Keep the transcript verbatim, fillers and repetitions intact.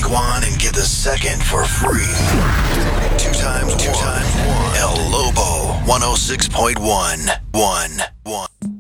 Take one and get the second for free. Two times, two times, El Lobo, one oh six point one. One, one.